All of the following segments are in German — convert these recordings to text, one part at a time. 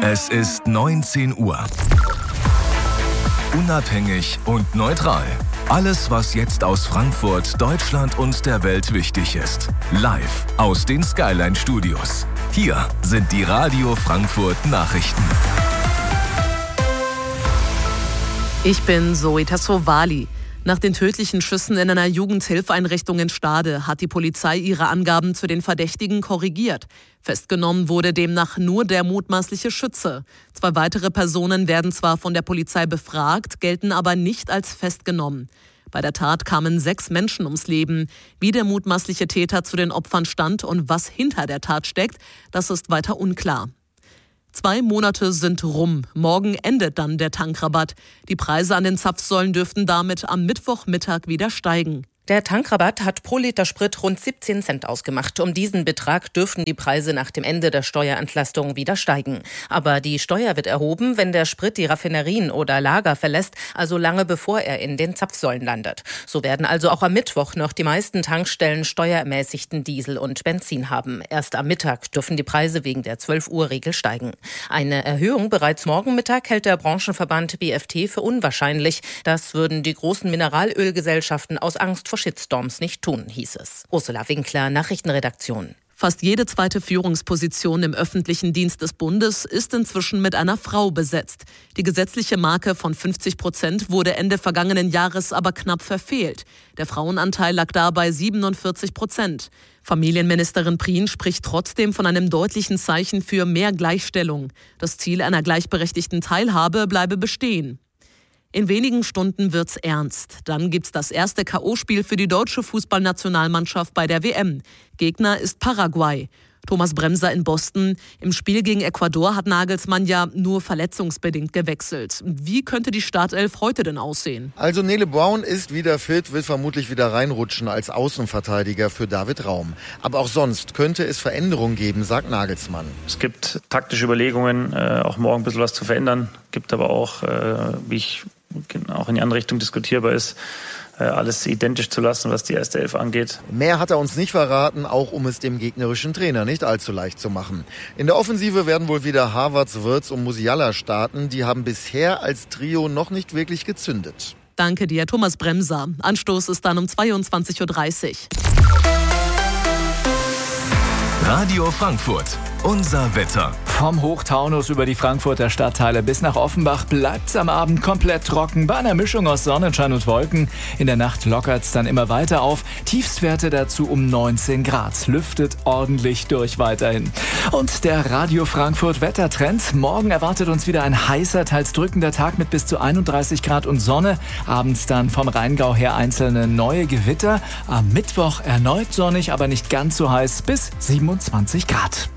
Es ist 19 Uhr. Unabhängig und neutral. Alles, was jetzt aus Frankfurt, Deutschland und der Welt wichtig ist. Live aus den Skyline Studios. Hier sind die Radio Frankfurt Nachrichten. Ich bin Zoe Tassovali. Nach den tödlichen Schüssen in einer Jugendhilfeinrichtung in Stade hat die Polizei ihre Angaben zu den Verdächtigen korrigiert. Festgenommen wurde demnach nur der mutmaßliche Schütze. 2 weitere Personen werden zwar von der Polizei befragt, gelten aber nicht als festgenommen. Bei der Tat kamen 6 Menschen ums Leben. Wie der mutmaßliche Täter zu den Opfern stand und was hinter der Tat steckt, das ist weiter unklar. 2 Monate sind rum. Morgen endet dann der Tankrabatt. Die Preise an den Zapfsäulen dürften damit am Mittwochmittag wieder steigen. Der Tankrabatt hat pro Liter Sprit rund 17 Cent ausgemacht. Um diesen Betrag dürften die Preise nach dem Ende der Steuerentlastung wieder steigen. Aber die Steuer wird erhoben, wenn der Sprit die Raffinerien oder Lager verlässt, also lange bevor er in den Zapfsäulen landet. So werden also auch am Mittwoch noch die meisten Tankstellen steuerermäßigten Diesel und Benzin haben. Erst am Mittag dürfen die Preise wegen der 12-Uhr-Regel steigen. Eine Erhöhung bereits morgen Mittag hält der Branchenverband BFT für unwahrscheinlich. Das würden die großen Mineralölgesellschaften aus Angst vor Shitstorms nicht tun, hieß es. Ursula Winkler, Nachrichtenredaktion. Fast jede zweite Führungsposition im öffentlichen Dienst des Bundes ist inzwischen mit einer Frau besetzt. Die gesetzliche Marke von 50% wurde Ende vergangenen Jahres aber knapp verfehlt. Der Frauenanteil lag dabei 47%. Familienministerin Prien spricht trotzdem von einem deutlichen Zeichen für mehr Gleichstellung. Das Ziel einer gleichberechtigten Teilhabe bleibe bestehen. In wenigen Stunden wird's ernst. Dann gibt's das erste K.O.-Spiel für die deutsche Fußballnationalmannschaft bei der WM. Gegner ist Paraguay. Thomas Bremser in Boston. Im Spiel gegen Ecuador hat Nagelsmann ja nur verletzungsbedingt gewechselt. Wie könnte die Startelf heute denn aussehen? Also Nele Braun ist wieder fit, wird vermutlich wieder reinrutschen als Außenverteidiger für David Raum. Aber auch sonst könnte es Veränderungen geben, sagt Nagelsmann. Es gibt taktische Überlegungen, auch morgen ein bisschen was zu verändern. Gibt aber auch, wie ich auch in die andere Richtung diskutierbar ist, alles identisch zu lassen, was die erste Elf angeht. Mehr hat er uns nicht verraten, auch um es dem gegnerischen Trainer nicht allzu leicht zu machen. In der Offensive werden wohl wieder Havertz, Wirtz und Musiala starten. Die haben bisher als Trio noch nicht wirklich gezündet. Danke dir, Thomas Bremser. Anstoß ist dann um 22.30 Uhr. Radio Frankfurt. Unser Wetter. Vom Hochtaunus über die Frankfurter Stadtteile bis nach Offenbach bleibt's am Abend komplett trocken. Bei einer Mischung aus Sonnenschein und Wolken. In der Nacht lockert's dann immer weiter auf. Tiefstwerte dazu um 19 Grad. Lüftet ordentlich durch weiterhin. Und der Radio Frankfurt Wettertrend. Morgen erwartet uns wieder ein heißer, teils drückender Tag mit bis zu 31 Grad und Sonne. Abends dann vom Rheingau her einzelne neue Gewitter. Am Mittwoch erneut sonnig, aber nicht ganz so heiß bis 27 Grad.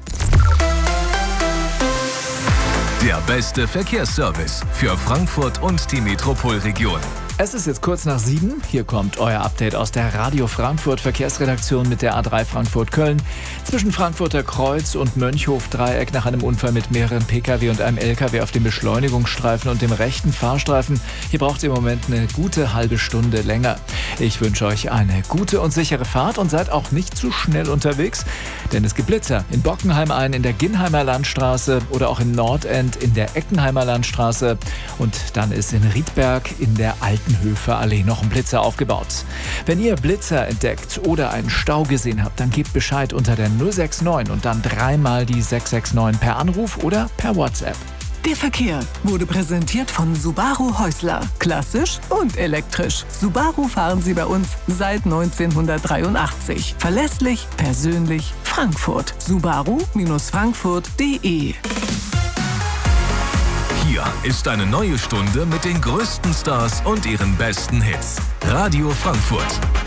Der beste Verkehrsservice für Frankfurt und die Metropolregion. Es ist jetzt kurz nach 7. Hier kommt euer Update aus der Radio Frankfurt Verkehrsredaktion mit der A3 Frankfurt-Köln. Zwischen Frankfurter Kreuz und Mönchhof-Dreieck nach einem Unfall mit mehreren Pkw und einem Lkw auf dem Beschleunigungsstreifen und dem rechten Fahrstreifen. Hier braucht es im Moment eine gute halbe Stunde länger. Ich wünsche euch eine gute und sichere Fahrt und seid auch nicht zu schnell unterwegs, denn es gibt Blitzer in Bockenheim ein, in der Ginnheimer Landstraße oder auch in Nordend in der Eckenheimer Landstraße und dann ist in Riedberg in der Altenhöfer Allee noch ein Blitzer aufgebaut. Wenn ihr Blitzer entdeckt oder einen Stau gesehen habt, dann gebt Bescheid unter der 069 und dann 3-mal die 669 per Anruf oder per WhatsApp. Der Verkehr wurde präsentiert von Subaru Häusler. Klassisch und elektrisch. Subaru fahren Sie bei uns seit 1983. Verlässlich, persönlich, Frankfurt. Subaru-frankfurt.de. Hier ist eine neue Stunde mit den größten Stars und ihren besten Hits. Radio Frankfurt.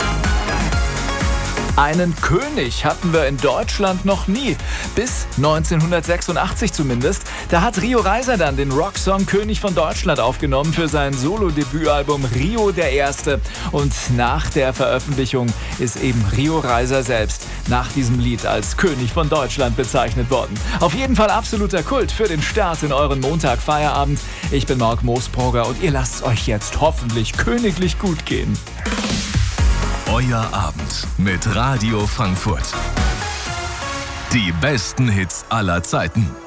Einen König hatten wir in Deutschland noch nie. Bis 1986 zumindest. Da hat Rio Reiser dann den Rocksong König von Deutschland aufgenommen für sein Solo-Debütalbum Rio der Erste. Und nach der Veröffentlichung ist eben Rio Reiser selbst nach diesem Lied als König von Deutschland bezeichnet worden. Auf jeden Fall absoluter Kult für den Start in euren Montag-Feierabend. Ich bin Marc Moosbrugger und ihr lasst es euch jetzt hoffentlich königlich gut gehen. Euer Abend mit Radio Frankfurt. Die besten Hits aller Zeiten.